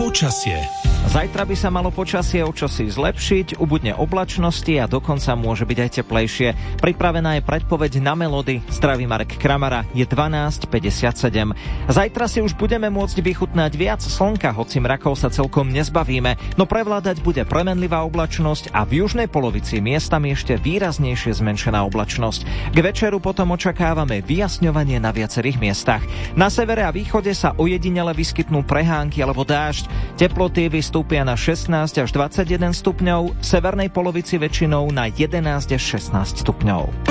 Počasie. Zajtra by sa malo počasie o čosi zlepšiť, ubudne oblačnosti a dokonca môže byť aj teplejšie. Pripravená je predpoveď na Melody. Zdraví Marek Kramara, je 12:57. Zajtra si už budeme môcť vychutnať viac slnka, hoci mrakov sa celkom nezbavíme, no prevládať bude premenlivá oblačnosť a v južnej polovici miestami ešte výraznejšie zmenšená oblačnosť. K večeru potom očakávame vyjasňovanie na viacerých miestach. Na severe a východe sa ojedinele vyskytnú prehánky alebo dážď. Teploty vystúpia na 16 až 21 stupňov, v severnej polovici väčšinou na 11 až 16 stupňov.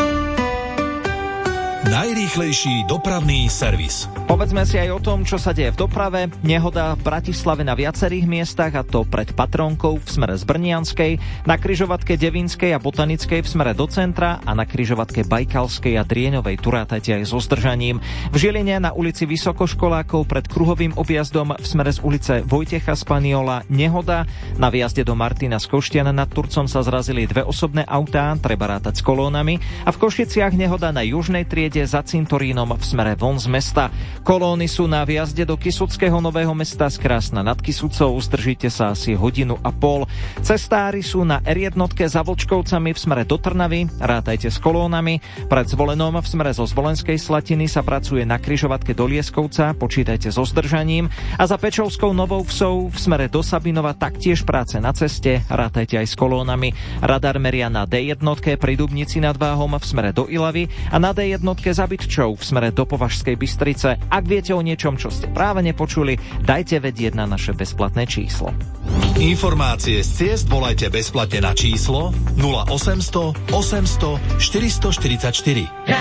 Najrýchlejší dopravný servis. Povedzme si aj o tom, čo sa deje v doprave. Nehoda v Bratislave na viacerých miestach, a to pred Patrónkou v smere z Brnianskej, na križovatke Devínskej a Botanickej v smere do centra a na križovatke Bajkalskej a Drieňovej tu rátajte aj so zdržaním. V Žiline na ulici Vysokoškolákov pred kruhovým objazdom v smere z ulice Vojtecha Spaniola nehoda. Na výjazde do Martina z Koštian nad Turcom sa zrazili dve osobné autá, treba rátať s kolónami, a v Košiciach nehoda na južnej triede za cintorínom v smere von z mesta. Kolóny sú na výjazde do Kysuckého Nového Mesta z Krásna nad Kysucou, zdržíte sa asi hodinu a pol. Cestári sú na R1 za Vlčkovcami v smere do Trnavy, rátajte s kolónami. Pred Zvolenom v smere zo Zvolenskej Slatiny sa pracuje na križovatke do Lieskovca, počítajte so zdržaním. A za Pečovskou Novou Vsou v smere do Sabinova taktiež práce na ceste, rátajte aj s kolónami. Radar meria na D1 pri Dubnici nad Váhom v smere do Ilavy a na D1 za Bytčou v smere do Považskej Bystrice. Ak viete o niečom, čo ste práve nepočuli, dajte vedieť na naše bezplatné číslo. Informácie z ciest volajte bezplatne na číslo 0800 800 444.